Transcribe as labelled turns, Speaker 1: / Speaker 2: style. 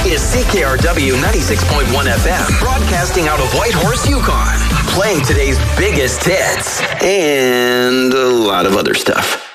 Speaker 1: is CKRW 96.1 FM, broadcasting out of Whitehorse, Yukon, playing today's biggest hits and a lot of other stuff.